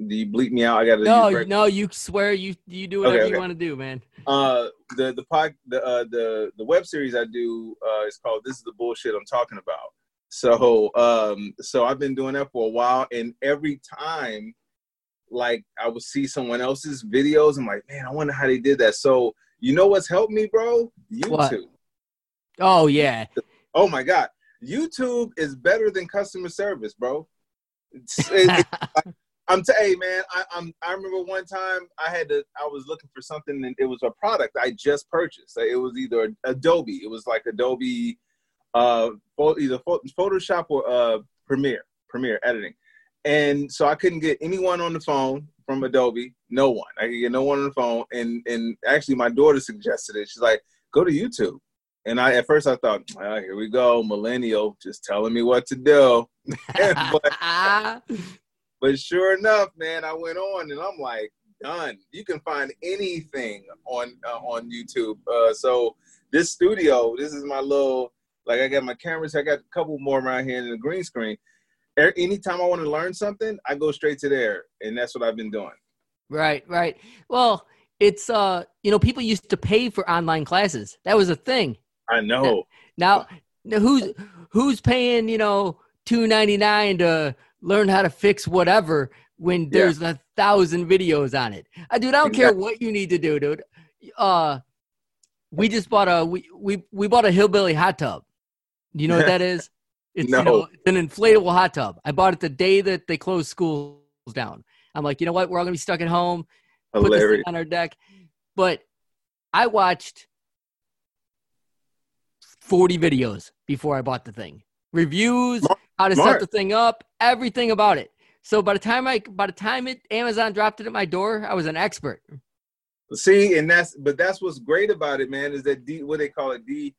Do you bleep me out? I got to No, you swear you do whatever you want to do, man. The web series I do is called "This Is the Bullshit I'm Talking About." So I've been doing that for a while, and every time, like, I would see someone else's videos, I'm like, man, I wonder how they did that. So you know what's helped me, bro? YouTube. What? Oh yeah. Oh my God, YouTube is better than customer service, bro. Hey man, I remember one time I was looking for something, and it was a product I just purchased. It was either Adobe. It was like Adobe, either Photoshop or Premiere editing. And so I couldn't get anyone on the phone from Adobe. No one. I could get no one on the phone. And actually my daughter suggested it. She's like, go to YouTube. And at first I thought, here we go, millennial, just telling me what to do. But sure enough, man, I went on and I'm like, done. You can find anything on YouTube. So this studio, this is my little, like, I got my cameras. I got a couple more around here in the green screen. Anytime I want to learn something, I go straight to there. And that's what I've been doing. Right. Well, it's, people used to pay for online classes. That was a thing. I know. Now who's paying, $2.99 to learn how to fix whatever when there's 1,000 videos on it? Dude, I don't care what you need to do, dude. We just bought we bought a hillbilly hot tub. You know what that is? It's, no. It's an inflatable hot tub. I bought it the day that they closed schools down. I'm like, you know what? We're all going to be stuck at home. Hilarious. Put this thing on our deck. But I watched 40 videos before I bought the thing. Reviews, how to set the thing up, everything about it. So by the time Amazon dropped it at my door, I was an expert. See, that's what's great about it, man, is that what they call it,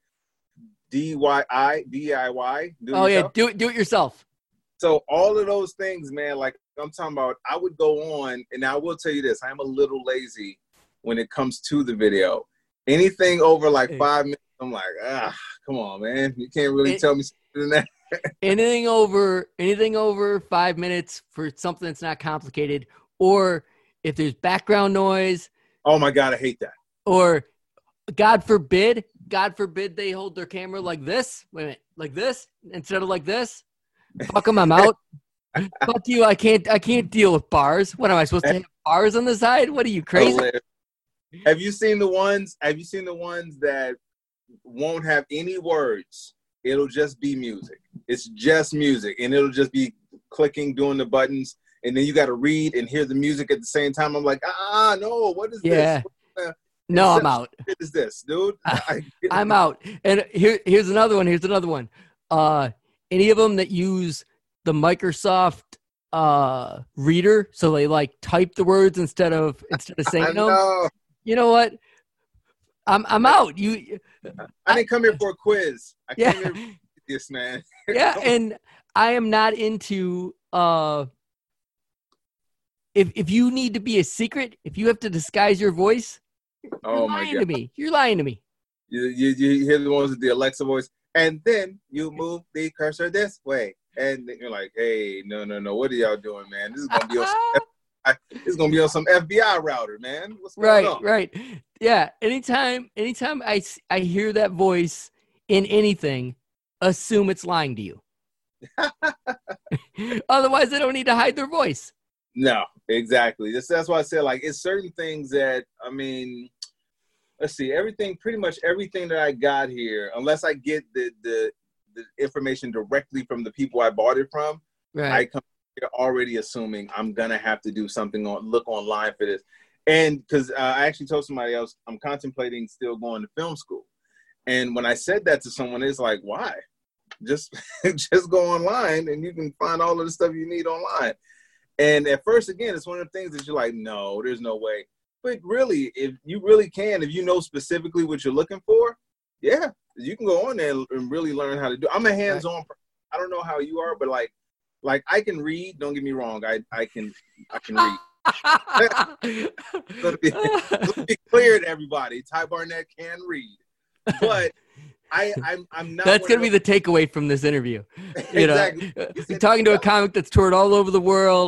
DIY. Do it yourself. So all of those things, man, like I'm talking about, I would go on, and I will tell you this, I'm a little lazy when it comes to the video. Anything over like 5 minutes, I'm like, come on, man. You can't really tell me something that. anything over 5 minutes for something that's not complicated, or if there's background noise. Oh my God, I hate that. Or God forbid they hold their camera like this. Wait a minute, like this instead of like this. Fuck them, I'm out. Fuck you, I can't deal with bars. What am I supposed to have bars on the side? What are you, crazy? Have you seen the ones that won't have any words? It'll just be music. It's just music, and it'll just be clicking, doing the buttons, and then you got to read and hear the music at the same time. I'm like, no, what is this? No, I'm out. What is this, dude? I'm out. And here's another one. Any of them that use the Microsoft reader, so they like type the words instead of saying them. You know what? I'm out. I didn't come here for a quiz. I came here for this, man. Yeah, and I am not into if you need to be a secret, if you have to disguise your voice, you're lying to me. You're lying to me. You hear the ones with the Alexa voice, and then you move the cursor this way, and then you're like, hey, no, what are y'all doing, man? This is gonna be on some FBI router, man. What's going on? Right. Yeah. Anytime I hear that voice in anything, assume it's lying to you. Otherwise, they don't need to hide their voice. No, exactly. That's why I said, like, it's certain things that, I mean, let's see, pretty much everything that I got here, unless I get the information directly from the people I bought it from, right. I come here already assuming I'm going to have to do something look online for this. And because I actually told somebody else, I'm contemplating still going to film school. And when I said that to someone, it's like, why? Just go online and you can find all of the stuff you need online. And at first, again, it's one of the things that you're like, no, there's no way. But really, if you really can, if you know specifically what you're looking for, yeah, you can go on there and really learn how to do it. I'm a hands-on person. I don't know how you are, but like I can read. Don't get me wrong. I can read. Let's be clear to everybody. Ty Barnett can read, but I'm not. That's gonna be the takeaway from this interview. You exactly. know, you're talking to a comic that's toured all over the world,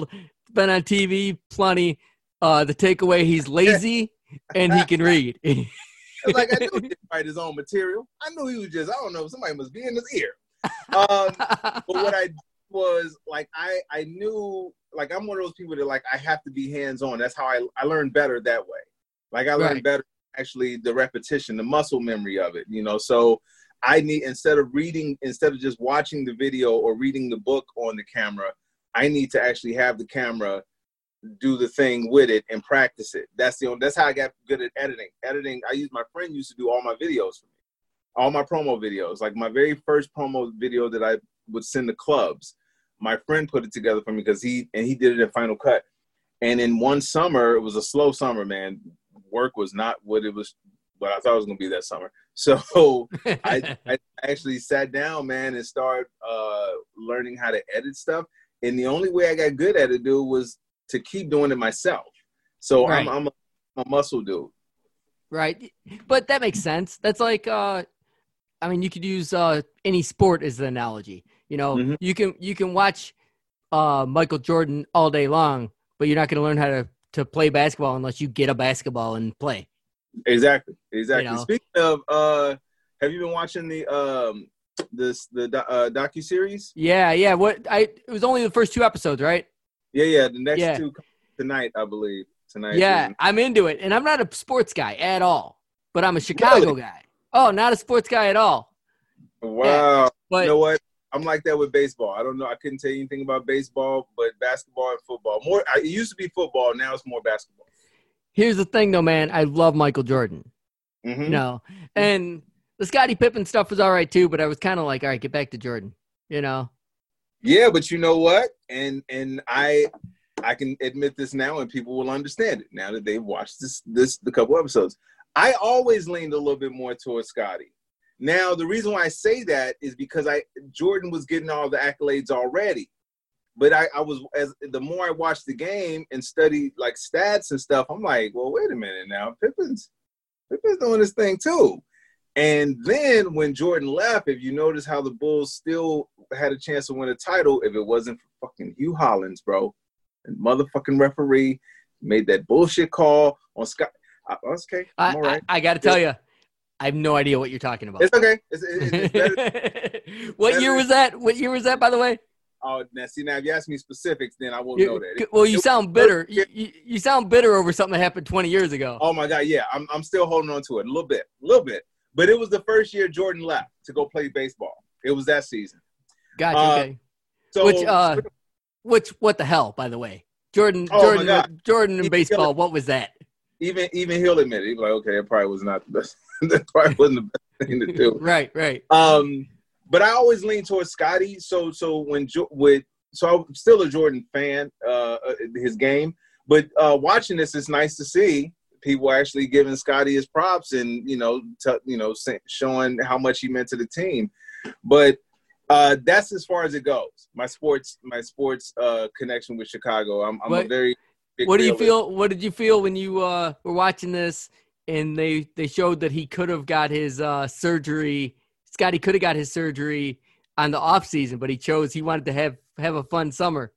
been on TV plenty. The takeaway: he's lazy and he can read. It's like I knew he didn't write his own material. I knew he was just, I don't know, somebody must be in his ear. But what I did was like I knew, like, I'm one of those people that like I have to be hands-on. That's how I learned better that way. Like I learned better actually the repetition, the muscle memory of it, you know. So I need, instead of just watching the video or reading the book on the camera, I need to actually have the camera do the thing with it and practice it. That's how I got good at editing. My friend used to do all my videos for me, all my promo videos. Like my very first promo video that I would send to clubs, my friend put it together for me because he did it in Final Cut. And in one summer, it was a slow summer, man. Work was not what I thought it was going to be that summer. So I actually sat down, man, and started learning how to edit stuff. And the only way I got good at it, dude, was to keep doing it myself. So I'm a muscle dude. Right. But that makes sense. That's like, I mean, you could use any sport as the analogy. You know, you can watch Michael Jordan all day long, but you're not going to learn how to play basketball unless you get a basketball and play. Exactly. You know? Speaking of, have you been watching the docuseries? Yeah. It was only the first 2 episodes, right? Yeah. The next 2 tonight, I believe. Tonight. Yeah, I'm into it. And I'm not a sports guy at all, but I'm a Chicago guy. Oh, not a sports guy at all. Wow. Yeah, but, you know what? I'm like that with baseball. I don't know. I couldn't tell you anything about baseball, but basketball and football. It used to be football. Now it's more basketball. Here's the thing, though, man. I love Michael Jordan. You know, and the Scottie Pippen stuff was all right, too, but I was kind of like, all right, get back to Jordan, you know? Yeah, but you know what? And I can admit this now, and people will understand it now that they've watched the couple episodes. I always leaned a little bit more towards Scottie. Now, the reason why I say that is because Jordan was getting all the accolades already. But the more I watched the game and studied like stats and stuff, I'm like, well, wait a minute now. Pippen's doing this thing too. And then when Jordan left, if you notice how the Bulls still had a chance to win a title, if it wasn't for fucking Hugh Hollins, bro, and motherfucking referee made that bullshit call on Scott. Okay, I'm all right. I got to tell you, I have no idea what you're talking about. It's okay. It's better. What year was that? What year was that, by the way? Oh, now if you ask me specifics, then I won't know that. Well, you sound bitter. You sound bitter over something that happened 20 years ago. Oh my God, yeah, I'm still holding on to it a little bit. But it was the first year Jordan left to go play baseball. It was that season. Gotcha. Okay. So, what the hell? By the way, Jordan in baseball. What was that? Even he'll admit it. He's like, okay, it probably was not the best. That probably wasn't the best thing to do. Right. But I always lean towards Scottie. So I'm still a Jordan fan, his game. But watching this, it's nice to see people actually giving Scottie his props and showing how much he meant to the team. But that's as far as it goes. My sports connection with Chicago. I'm a very big. What do you feel? What did you feel when you were watching this and they showed that he could have got his surgery? Scottie could have got his surgery on the off season, but he wanted to have a fun summer.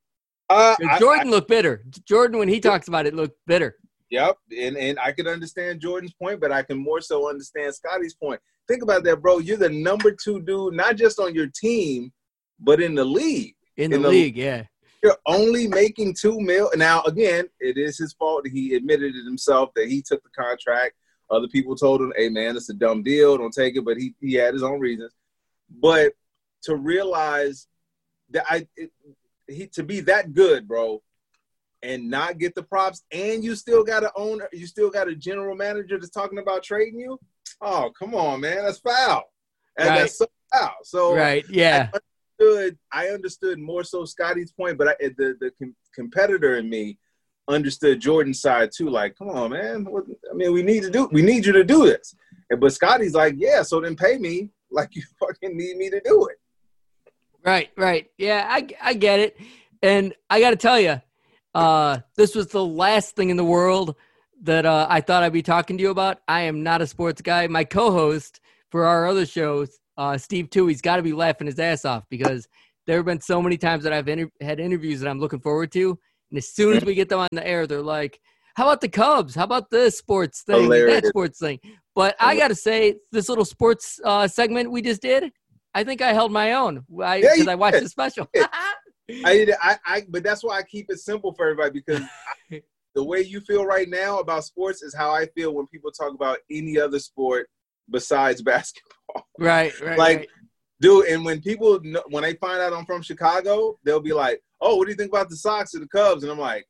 Jordan looked bitter. Jordan, when he talks about it, looked bitter. Yep, and I can understand Jordan's point, but I can more so understand Scottie's point. Think about that, bro. You're the number 2 dude, not just on your team, but in the league. In the league, yeah. You're only making $2 million. Now, again, it is his fault. He admitted it himself that he took the contract. Other people told him, hey, man, it's a dumb deal. Don't take it. But he had his own reasons. But to realize that to be that good, bro, and not get the props, and you still got a general manager that's talking about trading you. Oh, come on, man, that's foul. That's so foul. So right, yeah. I understood more so Scottie's point, but the competitor in me understood Jordan's side too. Like, come on, man. We need you to do this. But Scottie's like, yeah, so then pay me like you fucking need me to do it. Right. Yeah, I get it. And I got to tell you, this was the last thing in the world that I thought I'd be talking to you about. I am not a sports guy. My co-host for our other shows, Steve too, he's got to be laughing his ass off because there have been so many times that I've had interviews that I'm looking forward to, And as soon as we get them on the air, they're like, how about the Cubs? How about this sports thing? Hilarious. That sports thing. But I got to say, this little sports segment we just did, I think I held my own because I watched the special. But that's why I keep it simple for everybody, because the way you feel right now about sports is how I feel when people talk about any other sport besides basketball. Right. Dude, and when people when they find out I'm from Chicago, they'll be like, "Oh, what do you think about the Sox or the Cubs?" And I'm like,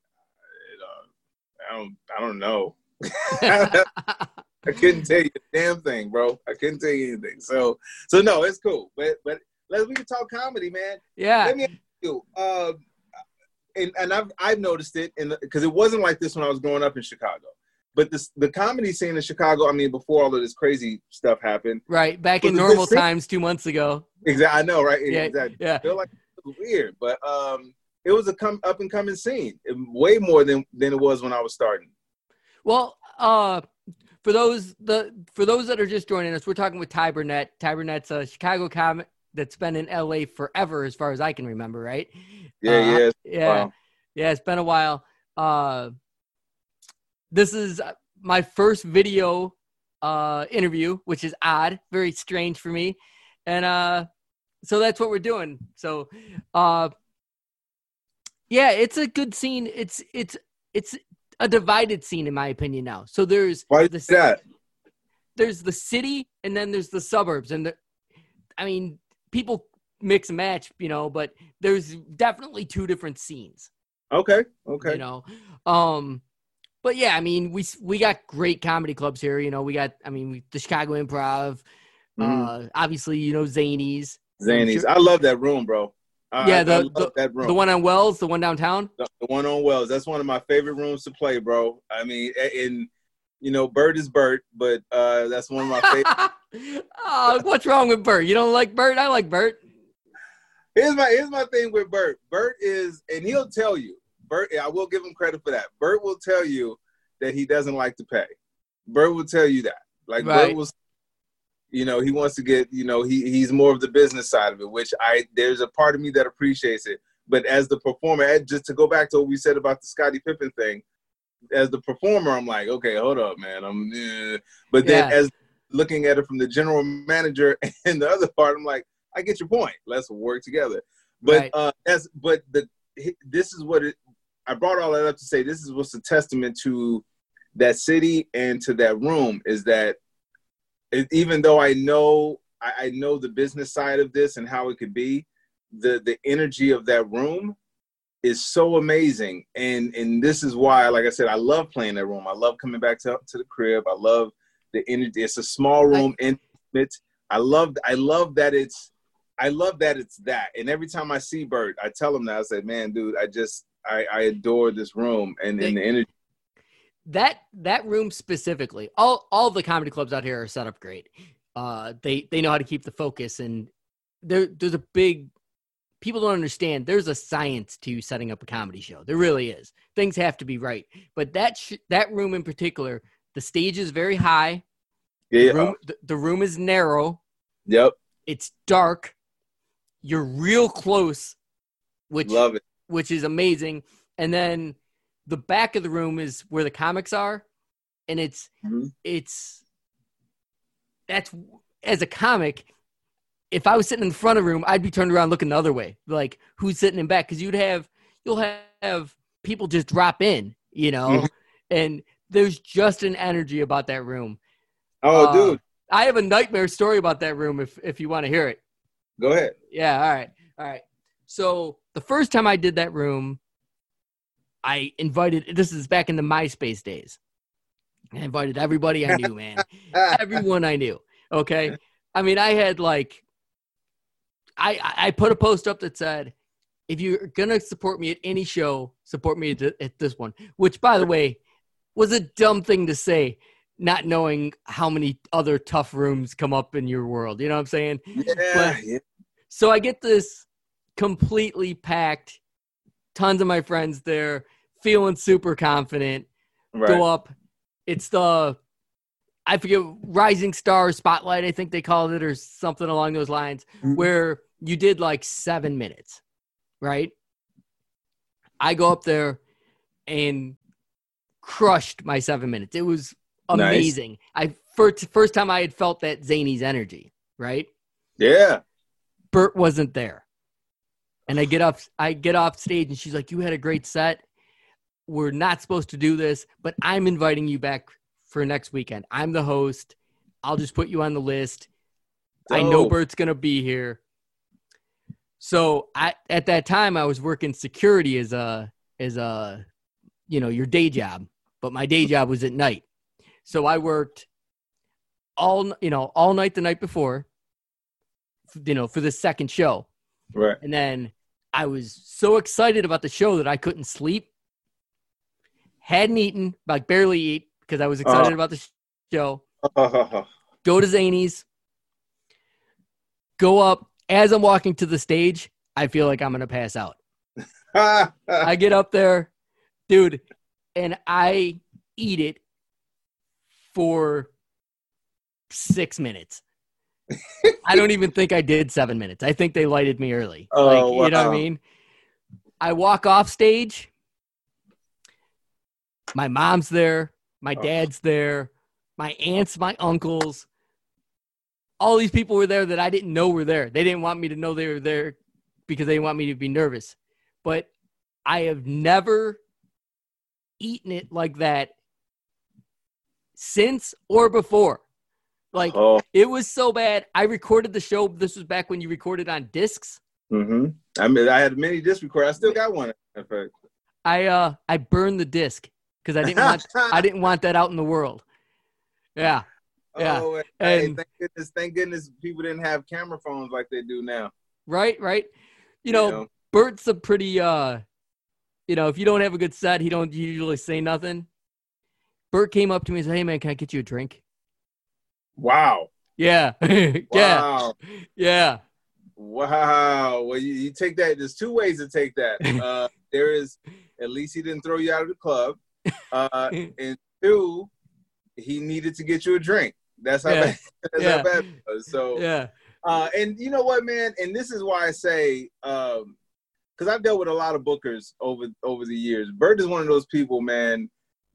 I don't know. I couldn't tell you a damn thing, bro. I couldn't tell you anything. So no, it's cool. But we can talk comedy, man. Yeah. Let me ask you, and I've noticed it, because it wasn't like this when I was growing up in Chicago. But the comedy scene in Chicago, I mean, before all of this crazy stuff happened. Right, back in normal times 2 months ago. Exactly, I know, right? Yeah, exactly. Yeah. I feel like it was weird, but it was a up and coming scene, way more than it was when I was starting. Well, for those that are just joining us, we're talking with Ty Burnett. Ty Burnett's a Chicago comic that's been in LA forever, as far as I can remember, right? Yeah. Wow. Yeah, it's been a while. This is my first video interview, which is odd, very strange for me. And so that's what we're doing. So yeah, it's a good scene. It's a divided scene, in my opinion, now. So there's there's the city, and then there's the suburbs. And people mix and match, but there's definitely two different scenes. Okay. But yeah, we got great comedy clubs here. We got, the Chicago Improv, obviously, Zanies. Zanies. I love that room, bro. I love that room. The one on Wells, the one downtown. The one on Wells. That's one of my favorite rooms to play, bro. Bert is Bert, but that's one of my favorite. Oh, what's wrong with Bert? You don't like Bert? I like Bert. Here's my thing with Bert. Bert is, and he'll tell you, Bert, I will give him credit for that. Bert will tell you that he doesn't like to pay. Bert will tell you that. Like, right. Bert will, he wants to get, he's more of the business side of it, which there's a part of me that appreciates it. But as the performer, just to go back to what we said about the Scottie Pippen thing, as the performer, I'm like, okay, hold up, man. But then as looking at it from the general manager and the other part, I'm like, I get your point. Let's work together. But right. This is what I brought all that up to say. This is what's a testament to that city and to that room, is that even though I know the business side of this and how it could be, the energy of that room is so amazing. And this is why, like I said, I love playing that room. I love coming back to the crib. I love the energy. It's a small room, intimate. I love that it's that. And every time I see Bert, I tell him that. I say, man, dude, I adore this room and the energy. That room specifically, all the comedy clubs out here are set up great. They know how to keep the focus, and there's a big, people don't understand, there's a science to setting up a comedy show. There really is. Things have to be right. But that room in particular, the stage is very high. Yeah. The room is narrow. Yep. It's dark. You're real close, Love it. Which is amazing. And then the back of the room is where the comics are, and it's that's, as a comic, if I was sitting in the front of the room, I'd be turned around looking the other way, like who's sitting in back, because you'll have people just drop in, and there's just an energy about that room. Oh, dude, I have a nightmare story about that room if you want to hear it. Go ahead. Yeah. All right. So the first time I did that room, I invited, this is back in the MySpace days. I invited everybody I knew, man. Everyone I knew. Okay. I had I put a post up that said, if you're going to support me at any show, support me at this one, which, by the way, was a dumb thing to say, not knowing how many other tough rooms come up in your world. You know what I'm saying? Yeah. So I get this completely packed, tons of my friends there, feeling super confident. Right. Go up. It's I forget, Rising Star Spotlight, I think they called it, or something along those lines, where you did like 7 minutes, right? I go up there, and crushed my 7 minutes. It was amazing. Nice. First time I had felt that Zany's energy, right? Yeah. Bert wasn't there. And I get off stage and she's like, you had a great set. We're not supposed to do this, but I'm inviting you back for next weekend. I'm the host. I'll just put you on the list. I know Bert's going to be here. So at that time I was working security as a, your day job, but my day job was at night. So I worked all night the night before, for the second show. Right. And then I was so excited about the show that I couldn't sleep. Hadn't eaten, like barely eat, because I was excited about the show. Go to Zany's. Go up. As I'm walking to the stage, I feel like I'm going to pass out. I get up there, dude, and I eat it for 6 minutes. I don't even think I did 7 minutes. I think they lighted me early. Wow. You know what I mean? I walk off stage. My mom's there. My dad's there. My aunts, my uncles. All these people were there that I didn't know were there. They didn't want me to know they were there because they didn't want me to be nervous. But I have never eaten it like that since or before. Like, it was so bad. I recorded the show. This was back when you recorded on discs. Mm-hmm. I mean, I had many disc recorders. I still got one, in fact. I burned the disc because I didn't want that out in the world. Yeah. Yeah. Oh, and thank goodness people didn't have camera phones like they do now. Right. Bert's a pretty if you don't have a good set, he don't usually say nothing. Bert came up to me and said, "Hey man, can I get you a drink?" Wow. Yeah. Yeah. Wow. Yeah. Wow. Well, you take that. There's two ways to take that. There is, at least he didn't throw you out of the club. And two, he needed to get you a drink. That's how bad it was. So, yeah. And you know what, man? And this is why I say, because I've dealt with a lot of bookers over the years. Bert is one of those people, man.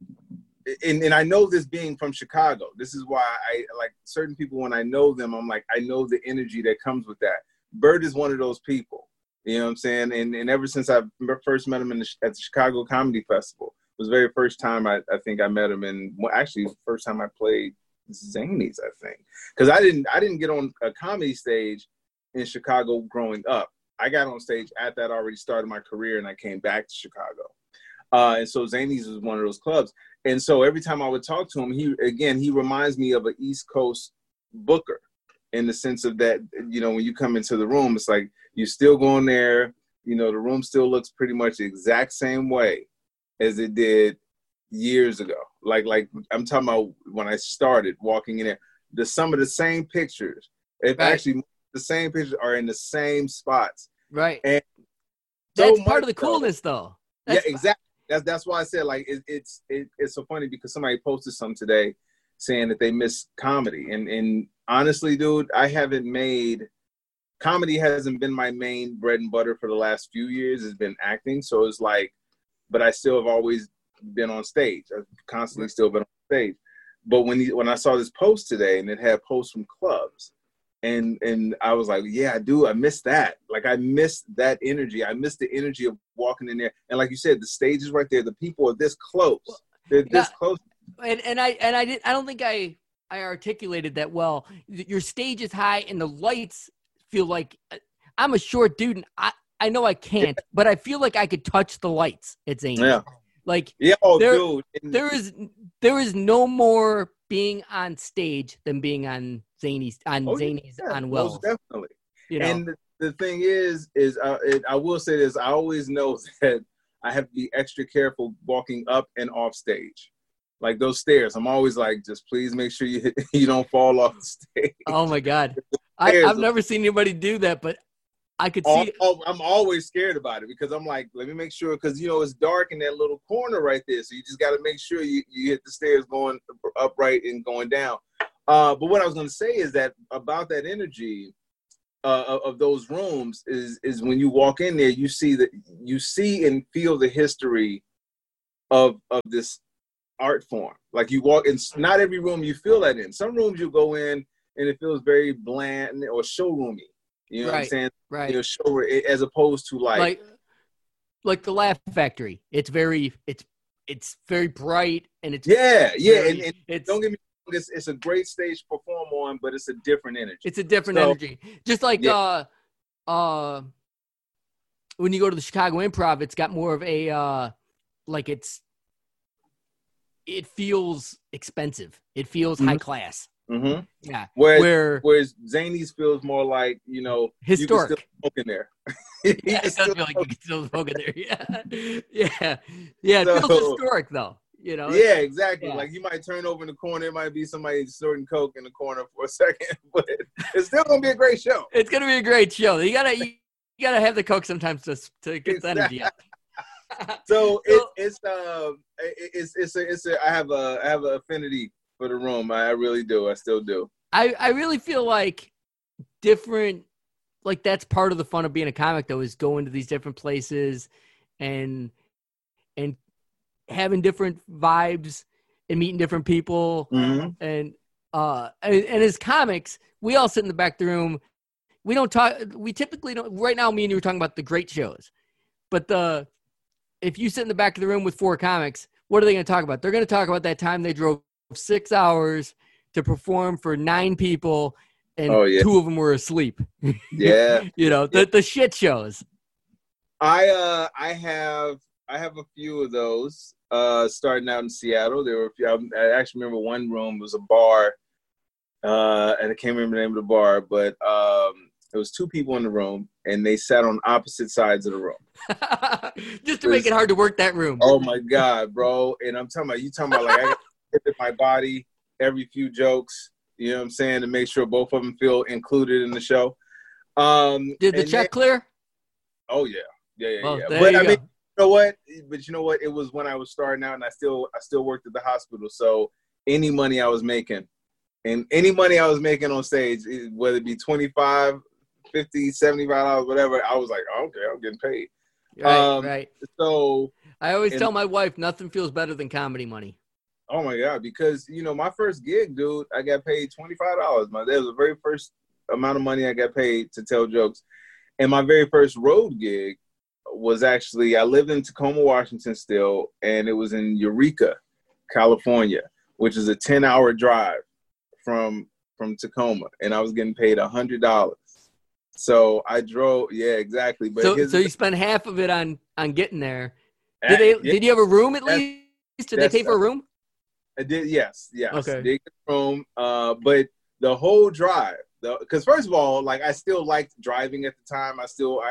And I know this being from Chicago. This is why I like certain people. When I know them, I'm like, I know the energy that comes with that. Bert is one of those people. You know what I'm saying? And ever since I first met him at the Chicago Comedy Festival, it was the very first time I think I met him. And actually, the first time I played Zany's, I think, because I didn't get on a comedy stage in Chicago growing up. I got on stage at that already started my career, and I came back to Chicago. And so Zany's was one of those clubs. And so every time I would talk to him, he reminds me of an East Coast booker in the sense of that, when you come into the room, it's like you're still going there. The room still looks pretty much the exact same way as it did years ago. Like I'm talking about when I started walking in there, some of the same pictures, actually the same pictures are in the same spots. Right. And that's part of the coolness though. Yeah, exactly. That's why I said, like, it's so funny because somebody posted some today saying that they miss comedy. And honestly, dude, comedy hasn't been my main bread and butter for the last few years. It's been acting. So it's like, but I still have always been on stage. I've constantly still been on stage. But when I saw this post today and it had posts from clubs, and I was like, yeah, I do. I miss that. Like, I miss that energy. I miss the energy of walking in there. And like you said, the stage is right there. The people are this close. They're this close. And I don't think I articulated that well. Your stage is high and the lights feel like I'm a short dude. And I know I can't, but I feel like I could touch the lights at Zany's. Yeah. Like, dude. There is no more being on stage than being on Zany's on Wells. Most definitely. And the thing is I will say this: I always know that I have to be extra careful walking up and off stage, like those stairs. I'm always like, just please make sure you don't fall off the stage. Oh my God, I've never seen anybody do that, but I could see. I'm always scared about it because I'm like, let me make sure, because it's dark in that little corner right there, so you just got to make sure you hit the stairs going upright and going down. But what I was going to say is that about that energy of those rooms is when you walk in there, you see and feel the history of this art form. Like you walk in, not every room you feel that in. Some rooms you go in and it feels very bland or showroomy. You know what I'm saying? Right. You know, show as opposed to like the Laugh Factory. It's very bright and it's and don't get me wrong, it's a great stage to perform on, but it's a different energy. It's a different energy. Just like when you go to the Chicago Improv, it's got more of a it feels expensive. It feels high class. Mm-hmm. Yeah. Whereas Zanies feels more like, you know, historic. You can still smoke in there. Yeah, it does feel like you can still smoke in there. Yeah. It feels historic though. You know. Yeah, exactly. Yeah. Like you might turn over in the corner, it might be somebody snorting coke in the corner for a second, but it's still gonna be a great show. It's gonna be a great show. You gotta have the coke sometimes to get the energy out. So I have an affinity for the room. I really do. I still do. I really feel like different, like that's part of the fun of being a comic though, is going to these different places and having different vibes and meeting different people. Mm-hmm. And as comics, we all sit in the back of the room. We don't talk. We typically don't. Right now, me and you were talking about the great shows, but if you sit in the back of the room with 4 comics, what are they going to talk about? They're going to talk about that time they drove 6 hours to perform for 9 people, and 2 of them were asleep. Yeah, you know the shit shows. I have a few of those. Starting out in Seattle, there were a few. I actually remember one room was a bar, and I can't remember the name of the bar, but there was 2 people in the room, and they sat on opposite sides of the room. Just to make it hard to work that room. Oh my God, bro! And I'm talking about like I got to hit my body every few jokes. You know what I'm saying, to make sure both of them feel included in the show. Did the check clear? Oh yeah. Well, But I mean, you know what? It was when I was starting out, and I still worked at the hospital. So any money I was making on stage, whether it be $25, $50, $75, whatever, I was like, oh, okay, I'm getting paid. Right. So I always tell my wife, nothing feels better than comedy money. Oh my God, because my first gig, dude, I got paid $25. That was the very first amount of money I got paid to tell jokes. And my very first road gig was actually, I lived in Tacoma, Washington still, and it was in Eureka, California, which is a 10-hour drive from Tacoma, and I was getting paid $100. So I drove, yeah, exactly. But so you spent half of it on getting there. Did you have a room at least? Did they pay for a room? I did, yes. Okay. Did get a room, but the whole drive, because first of all, like I still liked driving at the time.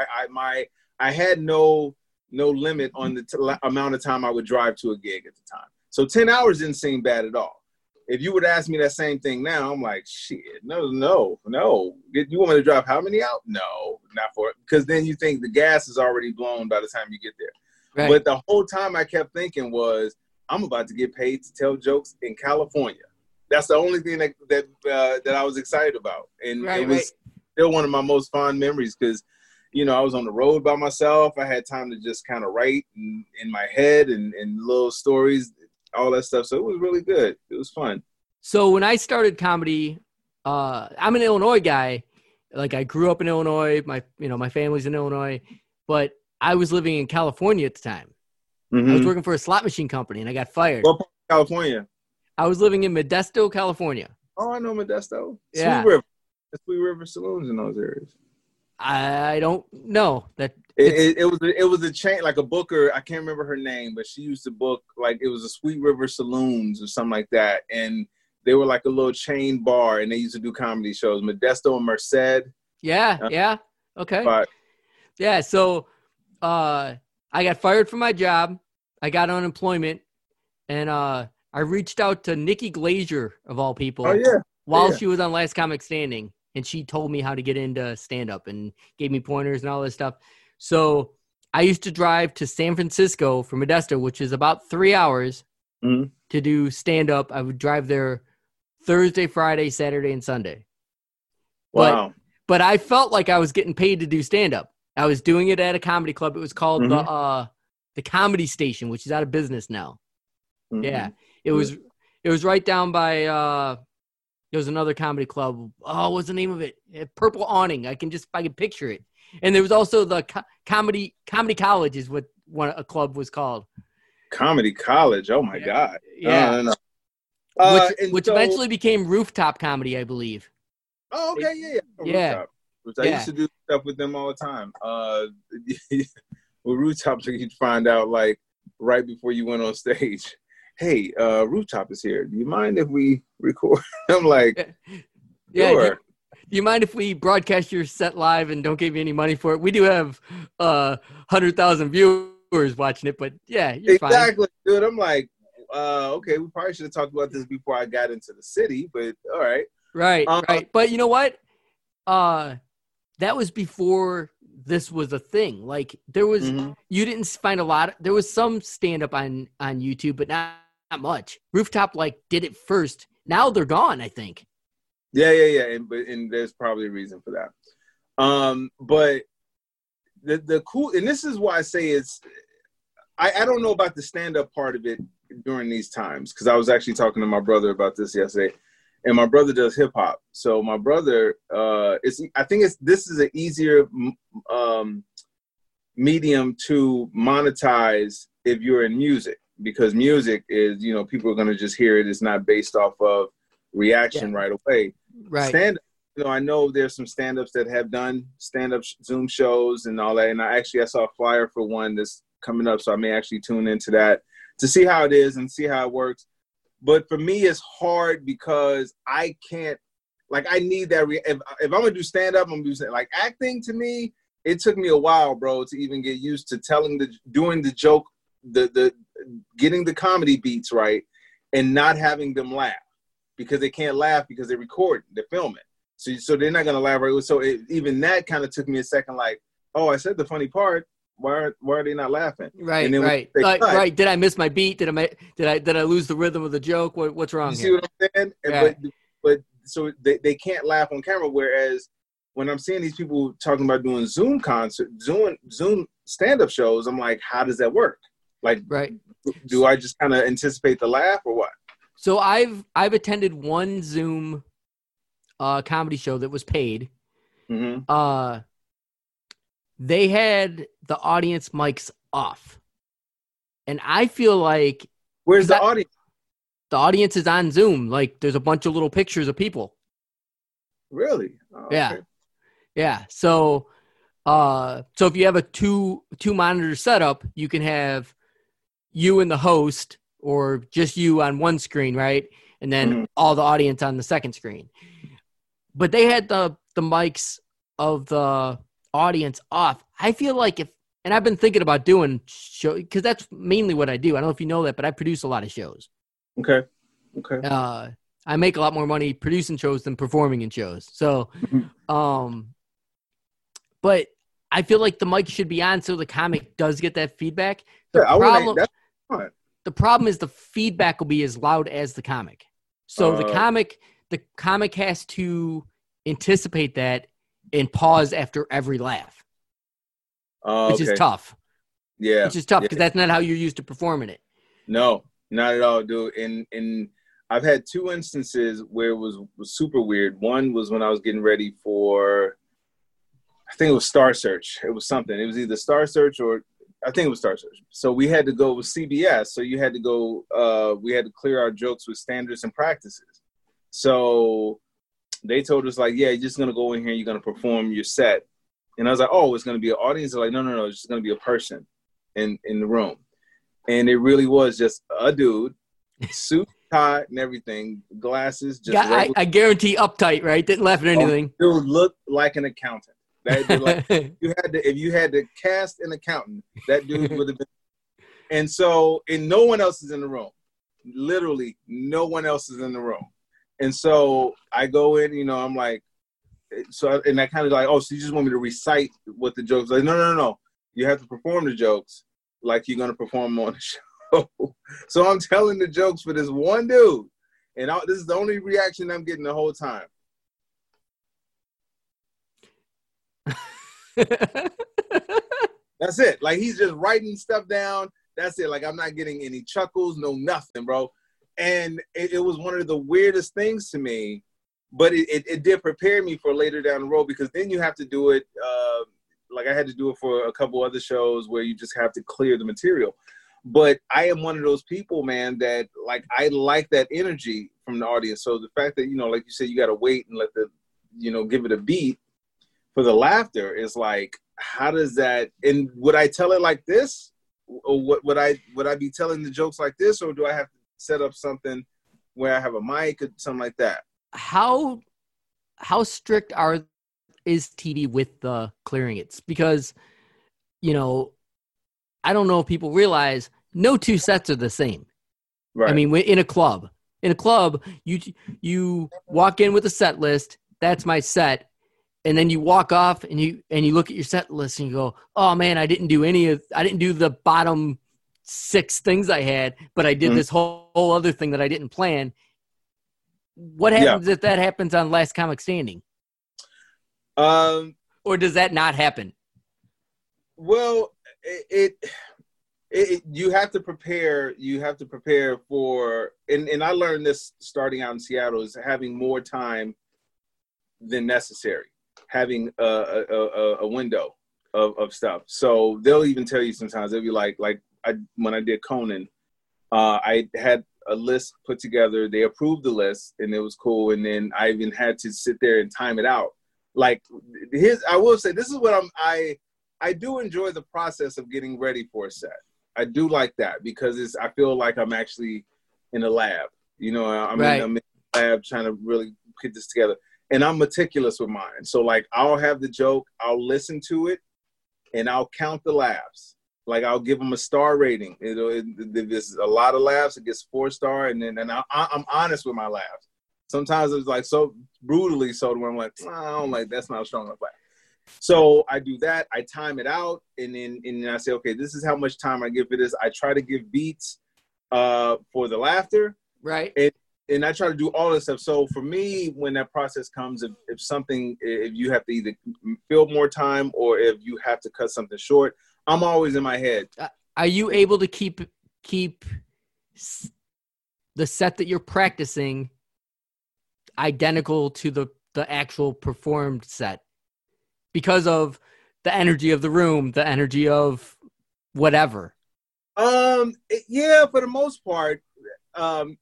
I had no limit on the amount of time I would drive to a gig at the time. So 10 hours didn't seem bad at all. If you would ask me that same thing now, I'm like, shit, no. You want me to drive how many out? No, not for it. Because then you think the gas is already blown by the time you get there. Right. But the whole time I kept thinking was, I'm about to get paid to tell jokes in California. That's the only thing that I was excited about. And it was still one of my most fond memories because, I was on the road by myself. I had time to just kind of write in my head and little stories, all that stuff. So it was really good. It was fun. So when I started comedy, I'm an Illinois guy. Like I grew up in Illinois. My family's in Illinois, but I was living in California at the time. Mm-hmm. I was working for a slot machine company, and I got fired. What part of California? I was living in Modesto, California. Oh, I know Modesto. Yeah. Sweet River saloons in those areas. I don't know that it was a chain, like a booker. I can't remember her name, but she used to book like it was a Sweet River Saloons or something like that, and they were like a little chain bar, and they used to do comedy shows. Modesto and Merced. Yeah. Okay. Yeah. So, I got fired from my job. I got unemployment, and I reached out to Nikki Glazier of all people. Oh yeah. While she was on Last Comic Standing. And she told me how to get into stand-up and gave me pointers and all this stuff. So I used to drive to San Francisco from Modesto, which is about 3 hours to do stand-up. I would drive there Thursday, Friday, Saturday, and Sunday. Wow. But I felt like I was getting paid to do stand-up. I was doing it at a comedy club. It was called the Comedy Station, which is out of business now. Mhm. Yeah, it was right down by there was another comedy club. Oh, what's the name of it? Purple Awning. I can picture it. And there was also the comedy college is what a club was called. Comedy College. Oh my God. Yeah. No. Which eventually became Rooftop Comedy, I believe. Oh, okay, yeah. Yeah. Rooftop. I used to do stuff with them all the time. With Rooftop, you'd find out like right before you went on stage, hey, Rooftop is here. Do you mind if we record? I'm like, yeah. Sure. Do you mind if we broadcast your set live and don't give you any money for it? We do have 100,000 viewers watching it, but yeah, you're fine. Exactly, dude. I'm like, okay, we probably should have talked about this before I got into the city, but all right. Right. But you know what? That was before this was a thing. Like there was, you didn't find there was some stand up on YouTube, but not much. Rooftop like did it first. Now they're gone, I think. Yeah. And there's probably a reason for that. But the cool, and this is why I say I don't know about the stand-up part of it during these times, because I was actually talking to my brother about this yesterday, and my brother does hip hop. So my brother, this is an easier medium to monetize if you're in music, because music is, people are going to just hear it. It's not based off of reaction right away. Right. Stand-up, I know there's some stand-ups that have done stand-up Zoom shows and all that, and I saw a flyer for one that's coming up, so I may actually tune into that to see how it is and see how it works. But for me, it's hard because I can't, like, I need that. If I'm going to do stand-up, I'm going to do like acting. To me, it took me a while, bro, to even get used to doing the joke, the getting the comedy beats right and not having them laugh, because they can't laugh because they're recording, they're filming. So they're not going to laugh right. So even that kind of took me a second, like, oh, I said the funny part. Why are they not laughing? Right, and then right. Did I miss my beat? Did I lose the rhythm of the joke? What's wrong? You see what I'm saying? Yeah. But so they can't laugh on camera. Whereas when I'm seeing these people talking about doing Zoom stand-up shows, I'm like, how does that work? Like, right. Do I just kind of anticipate the laugh or what? So I've attended one Zoom comedy show that was paid. Mm-hmm. They had the audience mics off. And I feel like... Where's the audience? The audience is on Zoom. Like, there's a bunch of little pictures of people. Really? Oh, yeah. Okay. Yeah. So if you have a two monitor setup, you can have you and the host, or just you on one screen, right? And then all the audience on the second screen. But they had the mics of the audience off. I feel like and I've been thinking about doing show, because that's mainly what I do. I don't know if you know that, but I produce a lot of shows. Okay. I make a lot more money producing shows than performing in shows. So, but I feel like the mic should be on so the comic does get that feedback. The problem is the feedback will be as loud as the comic. So the comic has to anticipate that and pause after every laugh, which is tough. Yeah. Which is tough because that's not how you're used to performing it. No, not at all, dude. And I've had two instances where it was super weird. One was when I was getting ready for, I think it was Star Search. It was something. It was either Star Search or I think it was Star Search. So we had to go with CBS. So you had to go, we had to clear our jokes with standards and practices. So they told us, like, yeah, you're just going to go in here, you're going to perform your set. And I was like, oh, it's going to be an audience? They're like, no, it's just going to be a person in the room. And it really was just a dude, suit, tie, and everything, glasses. Just I guarantee uptight, right? Didn't laugh at anything. Dude looked like an accountant. Like, if you had to cast an accountant, that dude would have been. And no one else is in the room. Literally, no one else is in the room. And so I go in, I'm like, and I kind of like, oh, so you just want me to recite what the jokes are? Like, no. You have to perform the jokes like you're going to perform on the show. So I'm telling the jokes for this one dude. And this is the only reaction I'm getting the whole time. That's it. Like, he's just writing stuff down. That's it. Like, I'm not getting any chuckles, no nothing, bro. And it was one of the weirdest things to me, but it did prepare me for later down the road, because then you have to do it. Like, I had to do it for a couple other shows where you just have to clear the material. But I am one of those people, man, that, like, I like that energy from the audience. So the fact that, like you said, you got to wait and let the, give it a beat for the laughter is like, how does that, and would I tell it like this? Or would I be telling the jokes like this? Or do I have to set up something where I have a mic or something like that? How strict is TD with the clearing it? Because, I don't know if people realize no two sets are the same. Right. I mean, in a club, you walk in with a set list. That's my set. And then you walk off and you look at your set list and you go, oh man, I didn't do the bottom 6 things I had, but I did this whole other thing that I didn't plan. What happens if that happens on Last Comic Standing? Or does that not happen? Well, you have to prepare. You have to prepare for, and I learned this starting out in Seattle, is having more time than necessary, having a window of stuff. So they'll even tell you sometimes, they'll be like when I did Conan, I had a list put together. They approved the list and it was cool. And then I even had to sit there and time it out. Like, I will say, this is what I do enjoy the process of getting ready for a set. I do like that, because I feel like I'm actually in a lab. I'm in the lab trying to really put this together. And I'm meticulous with mine. So, like, I'll have the joke, I'll listen to it, and I'll count the laughs. Like, I'll give them a star rating. If there's a lot of laughs, it gets 4-star, and I'm honest with my laughs. Sometimes it's like so brutally so where I'm like, I don't like, that's not a strong enough laugh. So I do that. I time it out, and then I say, okay, this is how much time I give for this. I try to give beats for the laughter. Right. And I try to do all this stuff. So for me, when that process comes, if you have to either fill more time or if you have to cut something short, I'm always in my head. Are you able to keep the set that you're practicing identical to the actual performed set because of the energy of the room, the energy of whatever? Yeah, for the most part. I'm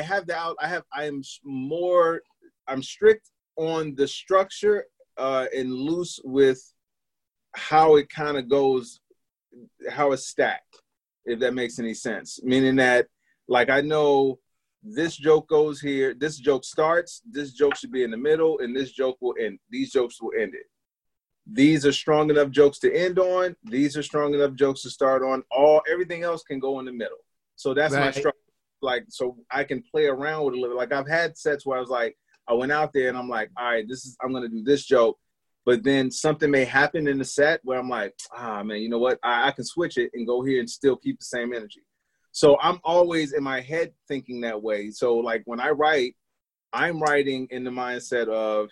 strict on the structure and loose with how it kind of goes, how it's stacked, if that makes any sense. Meaning that, like, I know this joke goes here, this joke starts, this joke should be in the middle, and this joke will end. These jokes will end it. These are strong enough jokes to end on. These are strong enough jokes to start on. Everything else can go in the middle. So that's my structure. Like, so I can play around with it a little. Like, I've had sets where I was like, I went out there and I'm like, all right, I'm going to do this joke. But then something may happen in the set where I'm like, man, you know what? I can switch it and go here and still keep the same energy. So I'm always in my head thinking that way. So, like, when I write, I'm writing in the mindset of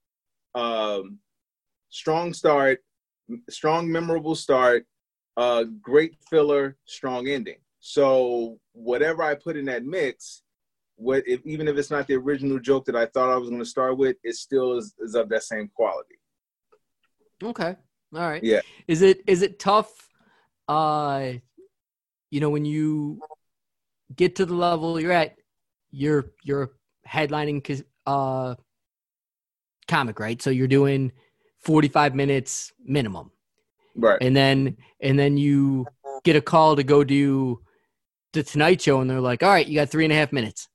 strong start, strong memorable start, great filler, strong ending. So whatever I put in that mix, even if it's not the original joke that I thought I was going to start with, it still is of that same quality. Okay. All right. Yeah. Is it tough, when you get to the level you're at, you're headlining comic, right? So you're doing 45 minutes minimum. Right. And then you get a call to go do the Tonight Show, and they're like, all right, you got 3.5 minutes.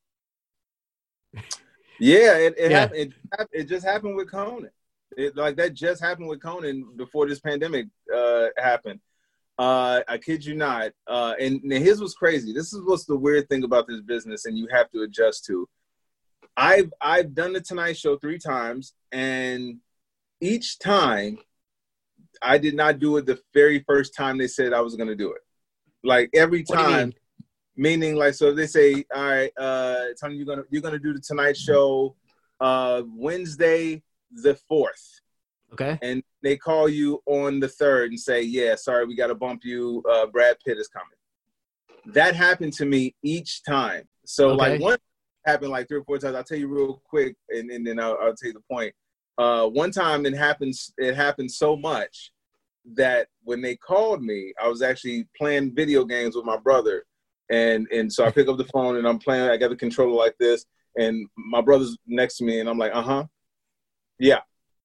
Yeah, it just happened with Conan. That just happened with Conan before this pandemic happened. I kid you not. And his was crazy. This is what's the weird thing about this business, and you have to adjust to. I've done the Tonight Show 3 times, and each time I did not do it the very first time they said I was going to do it. Like, every time, meaning, like, so they say, all right, Tony, you're gonna do the Tonight Show Wednesday the 4th. Okay. And they call you on the 3rd and say, yeah, sorry, we got to bump you. Brad Pitt is coming. That happened to me each time. So like one happened like 3 or 4 times. I'll tell you real quick, and then I'll tell you the point. One time it happened so much that when they called me, I was actually playing video games with my brother. And so I pick up the phone and I'm playing, I got the controller like this, and my brother's next to me and I'm like, yeah.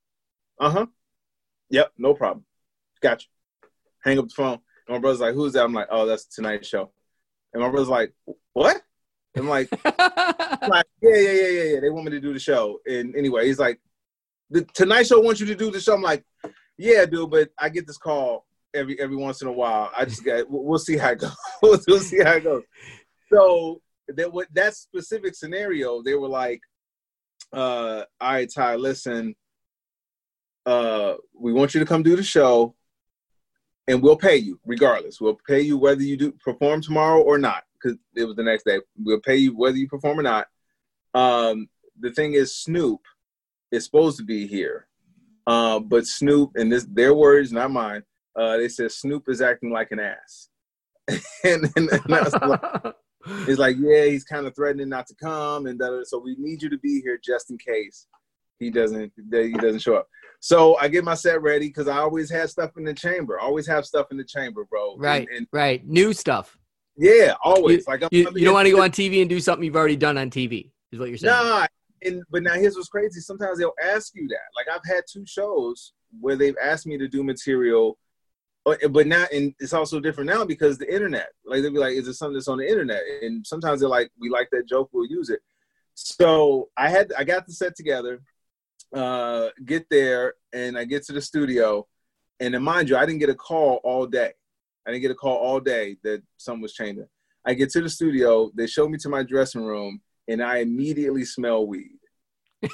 Yep, no problem. Gotcha. Hang up the phone. And my brother's like, who's that? I'm like, oh, that's the Tonight Show. And my brother's like, what? I'm like, yeah. They want me to do the show. And anyway, he's like, the Tonight Show wants you to do the show. I'm like, yeah, dude, but I get this call every once in a while. We'll see how it goes. We'll see how it goes. So that specific scenario, they were like, all right, Ty, listen, we want you to come do the show and we'll pay you regardless. We'll pay you whether you perform tomorrow or not, because it was the next day. We'll pay you whether you perform or not. The thing is, Snoop is supposed to be here. But Snoop, and this their words, not mine, they said Snoop is acting like an ass. and it's like, yeah, he's kind of threatening not to come, and so we need you to be here just in case he doesn't show up. So I get my set ready because I always have stuff in the chamber. Always have stuff in the chamber, bro. Right, right. New stuff. Yeah, always. You don't want to go on TV and do something you've already done on TV, is what you're saying. Nah, but now here's what's crazy. Sometimes they'll ask you that. Like I've had 2 shows where they've asked me to do material, but now, and it's also different now because the internet. Like they'll be like, "Is it something that's on the internet?" And sometimes they're like, "We like that joke, we'll use it." So I got the set together, get there, and I get to the studio, and then mind you, I didn't get a call all day. I didn't get a call all day that something was changing. I get to the studio, they show me to my dressing room, and I immediately smell weed. And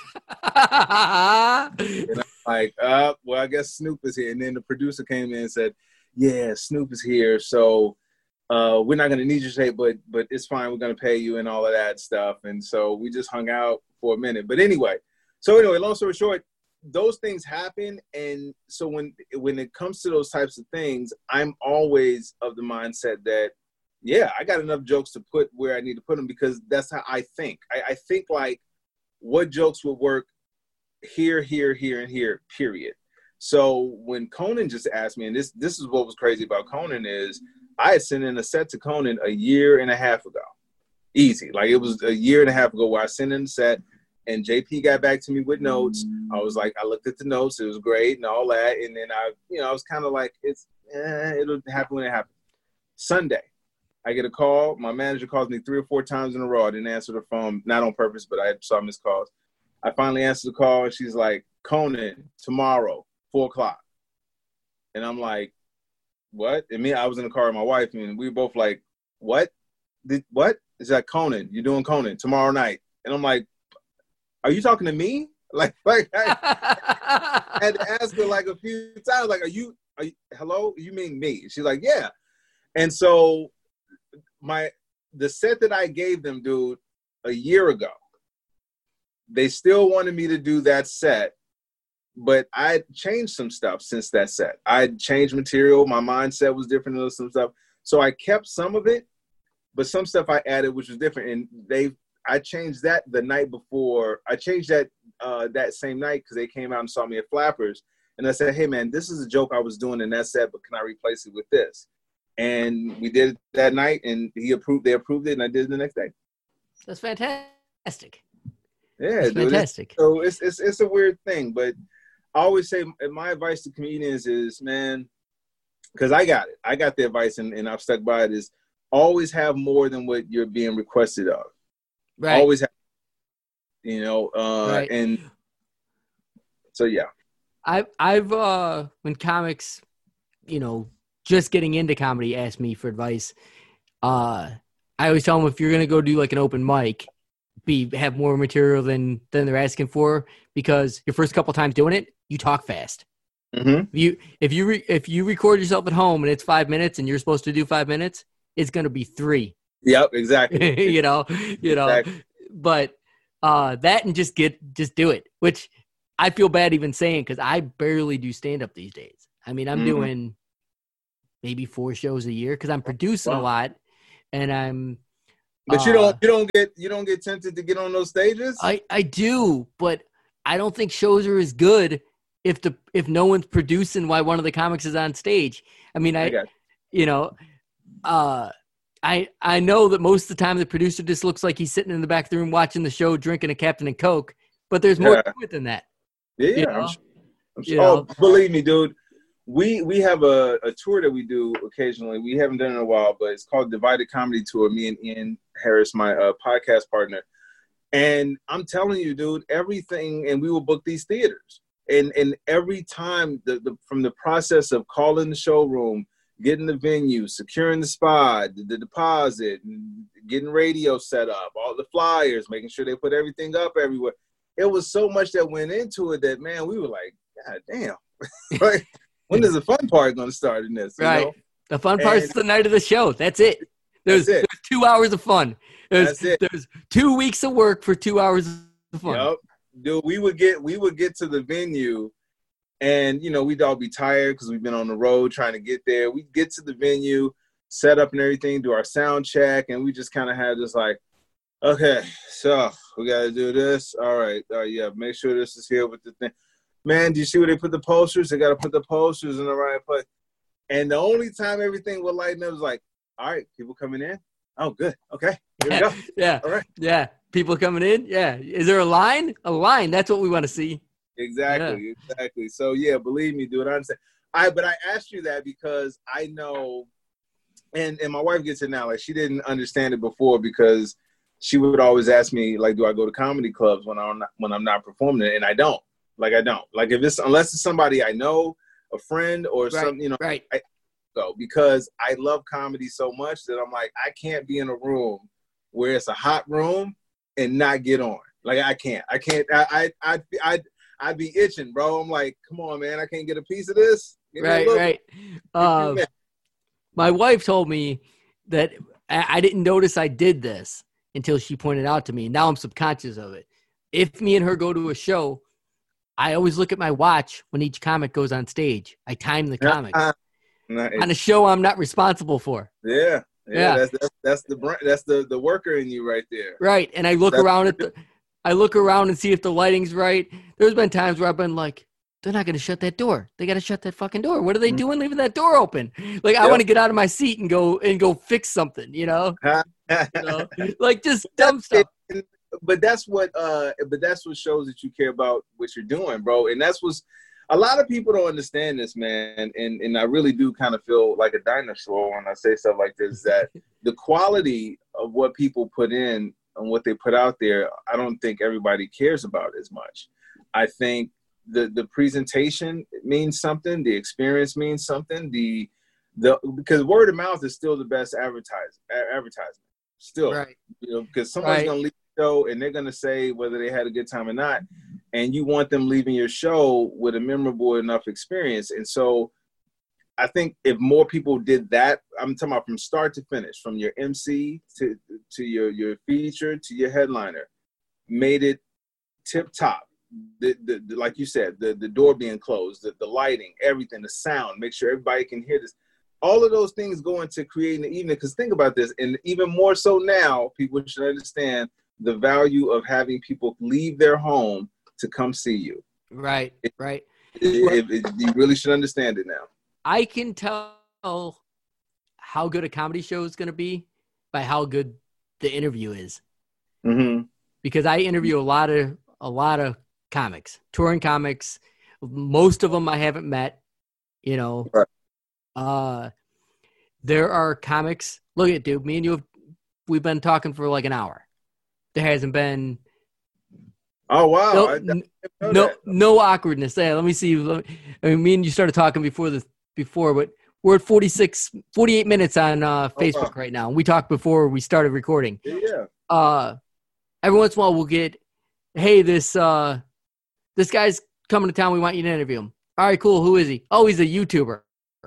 I'm like, well, I guess Snoop is here. And then the producer came in and said, yeah, Snoop is here. So we're not going to need you today, but it's fine. We're going to pay you and all of that stuff. And so we just hung out for a minute. But anyway, long story short, those things happen. And so when it comes to those types of things, I'm always of the mindset that, yeah, I got enough jokes to put where I need to put them because that's how I think. I think like what jokes would work here, and here, period. So when Conan just asked me, and this is what was crazy about Conan is I had sent in a set to Conan a year and a half ago. Easy. Like it was a year and a half ago where I sent in the set and JP got back to me with notes. I was like, I looked at the notes. It was great and all that. And then I was kind of like, it'll happen when it happens. Sunday. I get a call. My manager calls me 3 or 4 times in a row. I didn't answer the phone, not on purpose, but I saw missed calls. I finally answered the call, and she's like, Conan, tomorrow, 4:00. And I'm like, what? And I was in the car with my wife, and we were both like, what? What? It's like, Conan, you're doing Conan tomorrow night. And I'm like, are you talking to me? Like I had to ask her like a few times, like, are you hello? You mean me? She's like, yeah. And so the set that I gave them, dude, a year ago, they still wanted me to do that set, but I changed some stuff since that set. I changed material. My mindset was different than some stuff. So I kept some of it, but some stuff I added, which was different. And I changed that the night before. I changed that that same night because they came out and saw me at Flappers. And I said, hey, man, this is a joke I was doing in that set, but can I replace it with this? And we did it that night, and they approved it, and I did it the next day. That's fantastic. Yeah, that's dude, fantastic. So it's a weird thing, but I always say my advice to comedians is, man, because I got it. I got the advice, and I've stuck by it, is always have more than what you're being requested of. Right. Always have, right. And so, yeah. I've when comics, just getting into comedy ask me for advice, I always tell them if you're going to go do like an open mic, have more material than they're asking for, because your first couple times doing it, you talk fast. Mm-hmm. If you record yourself at home and it's 5 minutes and you're supposed to do 5 minutes, it's going to be 3. Yep, exactly. Exactly. But that and just do it, which I feel bad even saying, because I barely do stand up these days. I mean, I'm doing maybe 4 shows a year because I'm producing a lot, and I'm. But you don't get tempted to get on those stages. I do, but I don't think shows are as good if no one's producing while one of the comics is on stage. I mean, I know that most of the time the producer just looks like he's sitting in the back of the room watching the show, drinking a Captain and Coke. But there's more to it than that. Yeah, I'm sure. Oh, believe me, dude. We have a tour that we do occasionally. We haven't done it in a while, but it's called Divided Comedy Tour. Me and Ian Harris, my podcast partner. And I'm telling you, dude, everything, and we will book these theaters. And every time, from the process of calling the showroom, getting the venue, securing the spot, the deposit, getting radio set up, all the flyers, making sure they put everything up everywhere. It was so much that went into it that, man, we were like, God damn. Right? When is the fun part going to start in this? Right. You know? The fun part's the night of the show. That's it. There's 2 hours of fun. There's 2 weeks of work for 2 hours of fun. Yep. Dude, we would get to the venue, and we'd all be tired because we've been on the road trying to get there. We'd get to the venue, set up and everything, do our sound check, and we just kind of had this like, okay, so we got to do this. All right, yeah, make sure this is here with the thing. Man, do you see where they put the posters? They got to put the posters in the right place. And the only time everything would lighten up was like, all right, people coming in. Oh, good. Okay, here we go. Yeah. All right. Yeah. People coming in. Yeah. Is there a line? A line. That's what we want to see. Exactly. So yeah, believe me, dude. I understand. But I asked you that because I know, and my wife gets it now. Like, she didn't understand it before because she would always ask me, like, do I go to comedy clubs when I'm not performing it? And I don't. Like, I don't. Like, unless it's somebody I know, a friend or something, Right. I go because I love comedy so much that I'm like, I can't be in a room where it's a hot room and not get on. Like, I can't. I'd be itching, bro. I'm like, come on, man. I can't get a piece of this. Right. My wife told me that I didn't notice I did this until she pointed out to me. Now I'm subconscious of it. If me and her go to a show, I always look at my watch when each comic goes on stage. I time the comics. Nice. On a show I'm not responsible for. Yeah. That's the worker in you right there. Right. And I look around and see if the lighting's right. There's been times where I've been like, they're not going to shut that door. They got to shut that fucking door. What are they doing leaving that door open? Like, I want to get out of my seat and go fix something, Like, just dumb stuff. But that's what shows that you care about what you're doing, bro. And that's what's a lot of people don't understand this, man. And I really do kind of feel like a dinosaur when I say stuff like this, that the quality of what people put in and what they put out there, I don't think everybody cares about as much. I think the presentation means something, the experience means something, because word of mouth is still the best advertisement. Still, right. Because someone's gonna leave the show and they're gonna say whether they had a good time or not, and you want them leaving your show with a memorable enough experience. And so I think if more people did that, I'm talking about from start to finish, from your MC to your feature to your headliner, made it tip top. The like you said, the door being closed, the lighting, everything, the sound, make sure everybody can hear this. All of those things go into creating the evening. Because think about this, and even more so now, people should understand the value of having people leave their home to come see you. Right. You really should understand it now. I can tell how good a comedy show is going to be by how good the interview is. Mm-hmm. Because I interview a lot of comics, touring comics. Most of them I haven't met, Right. There are comics. Look at, dude, me and you we've been talking for like an hour. There hasn't been. Oh wow! No awkwardness. There. Let me see. Me and you started talking before, but we're at 48 minutes on Facebook right now. We talked before we started recording. Yeah. Every once in a while we'll get, hey, this guy's coming to town. We want you to interview him. All right, cool. Who is he? Oh, he's a YouTuber.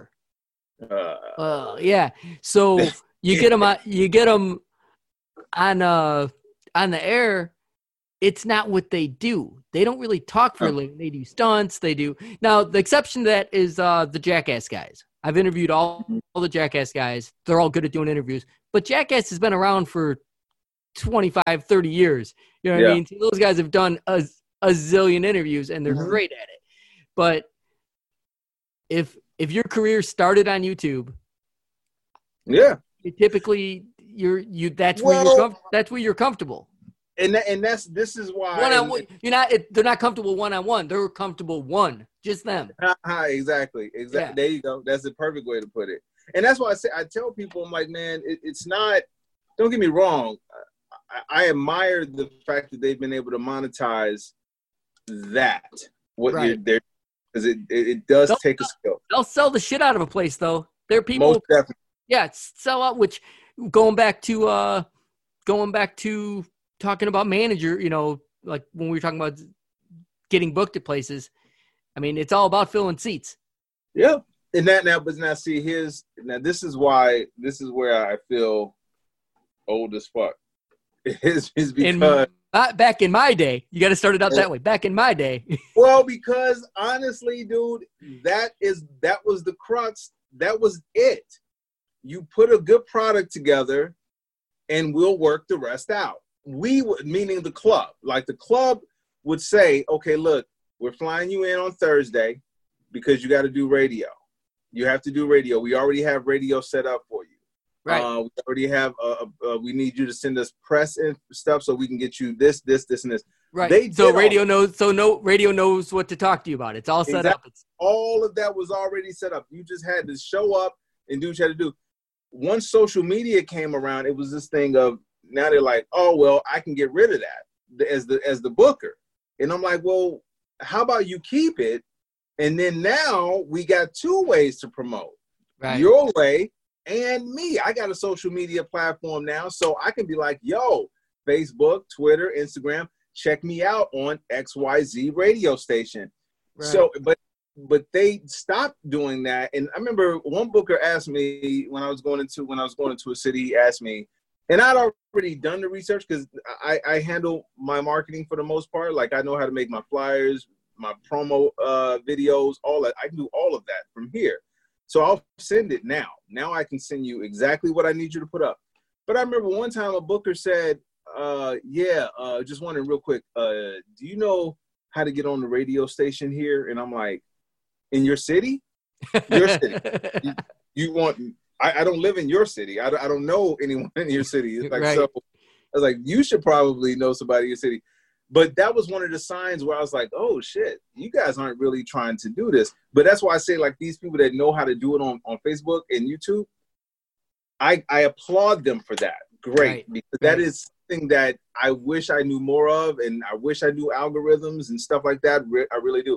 Yeah. So you get them on the air. It's not what they do. they don't really talk for a living. They do stunts. They do. Now, the exception to that is the Jackass guys. I've interviewed all the Jackass guys. They're all good at doing interviews. But Jackass has been around for 25, 30 years. You know what I mean? So those guys have done a zillion interviews, and they're great at it. But if your career started on YouTube, typically that's where you're comfortable. And this is why one-on-one, they're not comfortable one-on-one. They're comfortable just them. Exactly. Yeah. There you go. That's the perfect way to put it. And that's why I tell people, I'm like, man, it's not. Don't get me wrong. I admire the fact that they've been able to monetize that. You're there, because it does take a skill. They'll sell the shit out of a place, though. There are people. Most definitely. Yeah, sell out. Which going back to talking about manager, like when we were talking about getting booked at places. I mean, it's all about filling seats. Yeah, and this is where I feel old as fuck. Is because back in my day, you got to start it out that way. Back in my day. Well, because honestly, dude, that was the crux. That was it. You put a good product together, and we'll work the rest out. Meaning the club. Like the club would say, okay, look, we're flying you in on Thursday because you got to do radio. You have to do radio. We already have radio set up for you. Right. We already have. We need you to send us press and stuff so we can get you this, and this. Right. Radio knows what to talk to you about. It's all set up. All of that was already set up. You just had to show up and do what you had to do. Once social media came around, it was this thing of now they're like, oh well, I can get rid of that as the booker, and I'm like, well, how about you keep it, and then now we got two ways to promote. Right. Your way. And me, I got a social media platform now, so I can be like, yo, Facebook, Twitter, Instagram, check me out on XYZ radio station. Right. So, but they stopped doing that. And I remember one booker asked me when I was going into a city, he asked me, and I'd already done the research because I handle my marketing for the most part. Like I know how to make my flyers, my promo videos, all that. I can do all of that from here. So I'll send it now. Now I can send you exactly what I need you to put up. But I remember one time a booker said, just wondering real quick, do you know how to get on the radio station here? And I'm like, in your city? Your city. You want, I don't live in your city. I don't know anyone in your city. It's like, right. So I was like, you should probably know somebody in your city. But that was one of the signs where I was like, oh, shit, you guys aren't really trying to do this. But that's why I say, like, these people that know how to do it on Facebook and YouTube, I applaud them for that. Great. Right. Because that is something that I wish I knew more of, and I wish I knew algorithms and stuff like that. I really do.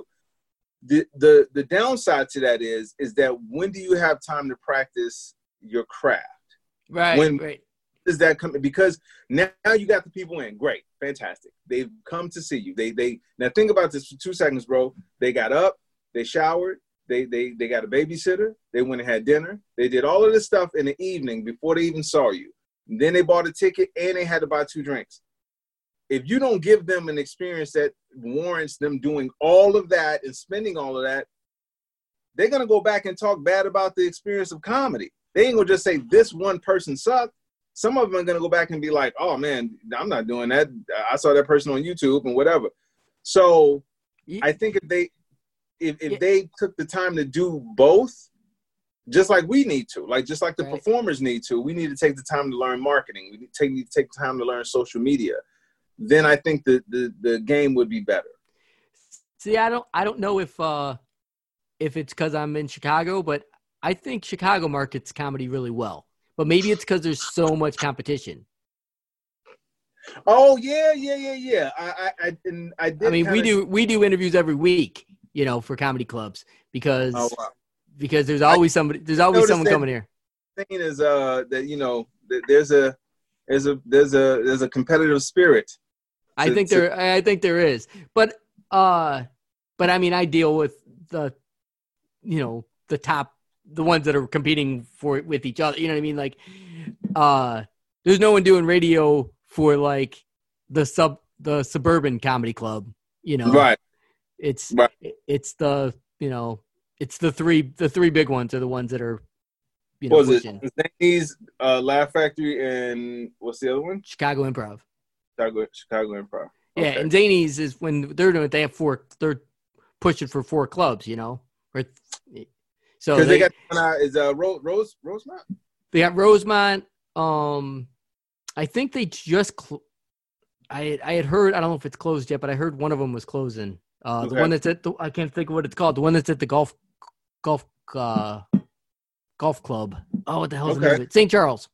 The downside to that is that when do you have time to practice your craft? Right, right. Does that come? Because now you got the people in. Great. Fantastic. They've come to see you. They now think about this for 2 seconds, bro. They got up, they showered, they got a babysitter, they went and had dinner. They did all of this stuff in the evening before they even saw you. And then they bought a ticket and they had to buy 2 drinks. If you don't give them an experience that warrants them doing all of that and spending all of that, they're going to go back and talk bad about the experience of comedy. They ain't going to just say this one person sucked. Some of them are going to go back and be like, oh, man, I'm not doing that. I saw that person on YouTube and whatever. So I think if they took the time to do both, just like we need to, like just like the performers need to, we need to take the time to learn marketing. We need to take the time to learn social media. Then I think the game would be better. See, I don't know if it's because I'm in Chicago, but I think Chicago markets comedy really well. But maybe it's because there's so much competition. Oh yeah. I did. I mean, we do interviews every week, for comedy clubs because there's always somebody. There's always someone coming here. Thing is that there's a competitive spirit. I think there is, but I mean, I deal with the top. The ones that are competing with each other, you know what I mean? Like, there's no one doing radio for like the suburban comedy club. Right. It's Right. it's the it's the three big ones are the ones that are What was pushing. it? Zanies, Laugh Factory, and what's the other one? Chicago Improv. Chicago Improv. Yeah, Okay. and Zanies is when they're doing it. They have they're pushing for 4 clubs, or so Because they got is Rosemont. They got Rosemont. I think they just. I had heard. I don't know if it's closed yet, but I heard one of them was closing. The one that's at I can't think of what it's called. The one that's at the golf club. Oh, what the hell is the name of it? St. Charles.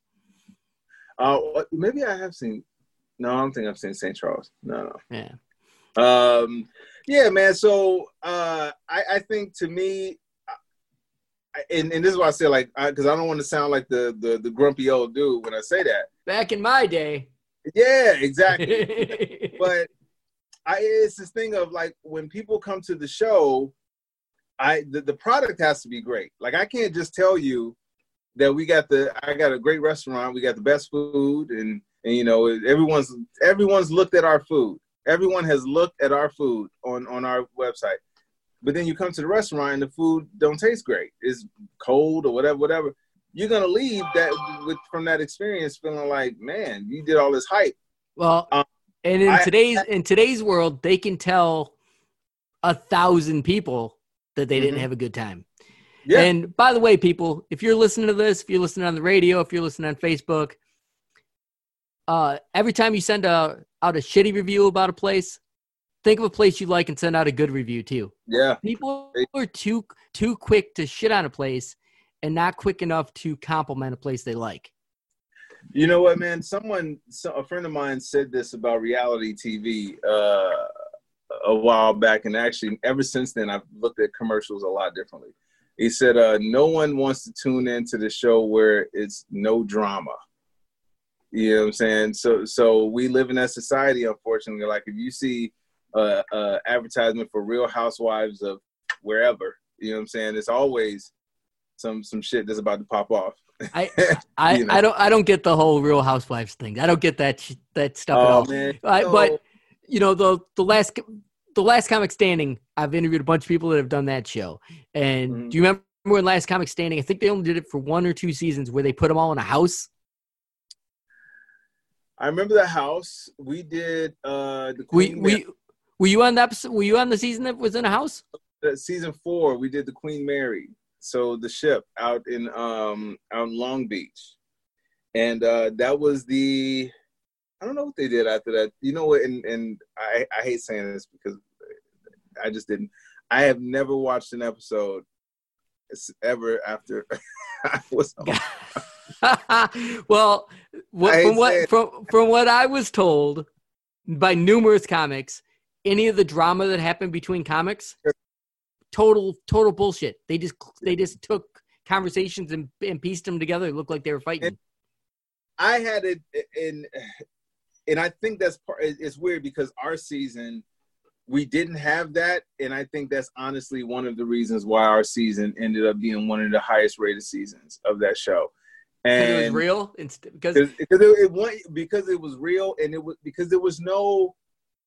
Maybe I have seen. No, I don't think I've seen St. Charles. No. Yeah. Yeah, man. So I think to me, and this is why I say because I don't want to sound like the grumpy old dude when I say that. Back in my day. Yeah, exactly. But it's this thing of when people come to the show, the product has to be great. I can't just tell you that I got a great restaurant, we got the best food, and everyone's looked at our food. Everyone has looked at our food on our website. But then you come to the restaurant and the food don't taste great. It's cold or whatever. You're gonna leave from that experience feeling like, man, you did all this hype. Well, and in today's world, they can tell 1,000 people that they didn't have a good time. Yeah. And by the way, people, if you're listening to this, if you're listening on the radio, if you're listening on Facebook, every time you send out a shitty review about a place, think of a place you like and send out a good review too. Yeah. People are too quick to shit on a place and not quick enough to compliment a place they like. You know what, man? A friend of mine said this about reality TV a while back, and actually ever since then I've looked at commercials a lot differently. He said, no one wants to tune into the show where it's no drama. You know what I'm saying? So we live in that society, unfortunately. If you see advertisement for Real Housewives of wherever, you know what I'm saying? It's always some shit that's about to pop off. I don't get the whole Real Housewives thing. I don't get that stuff at all. Man. But the last Comic Standing, I've interviewed a bunch of people that have done that show. And do you remember when Last Comic Standing? I think they only did it for 1 or 2 seasons where they put them all in a house. I remember the house. We did the Queen Mary. Were you on the episode? Were you on the season that was in a house? Season 4, we did the Queen Mary. So the ship out in Long Beach, and that was I don't know what they did after that. You know what? And I hate saying this because I just didn't. I have never watched an episode ever after I was home. Well, from what I was told by numerous comics, any of the drama that happened between comics. Total bullshit. They just took conversations and pieced them together. It looked like they were fighting. And I had it and I think that's it's weird because our season we didn't have that, and I think that's honestly one of the reasons why our season ended up being one of the highest rated seasons of that show. And it was real because it was real, and because there was no.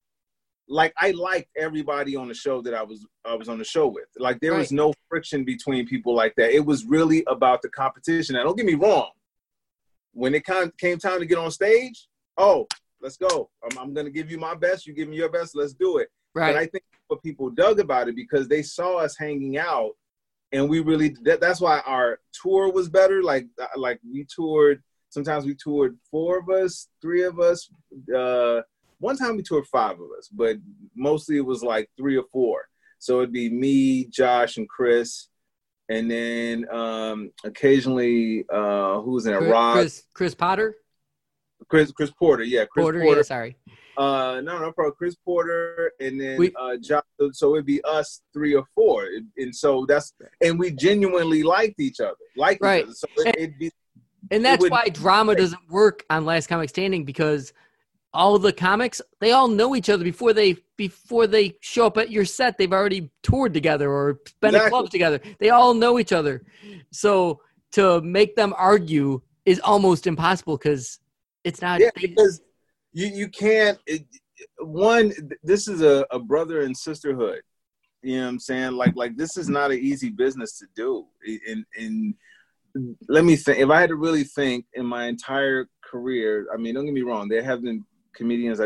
I liked everybody on the show that I was on the show with. There was no friction between people like that. It was really about the competition. Now, don't get me wrong. When it came time to get on stage, let's go. I'm going to give you my best. You give me your best. Let's do it. Right. But I think what people dug about it because they saw us hanging out, and we really that's why our tour was better. We toured. Sometimes we toured 4 of us, 3 of us. One time we toured 5 of us, but mostly it was 3 or 4. So it'd be me, Josh, and Chris, and then occasionally who was in it? Rob, Chris Potter, Chris Porter, yeah, Porter. Yeah, sorry. No, probably Chris Porter, and then Josh. So it'd be us 3 or 4, and so and we genuinely liked each other, each other. So it'd be, and that's why drama doesn't work on Last Comic Standing because. All the comics, they all know each other before they show up at your set. They've already toured together or been in clubs together. They all know each other. So to make them argue is almost impossible because it's not. Yeah, because you can't. one, this is a brother and sisterhood. You know what I'm saying? Like this is not an easy business to do. And let me think. If I had to really think in my entire career, I mean, don't get me wrong, there have been comedians I